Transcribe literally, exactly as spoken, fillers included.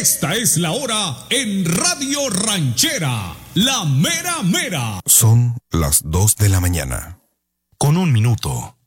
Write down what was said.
Esta es la hora en Radio Ranchera, la mera mera. Son las dos de la mañana, con un minuto.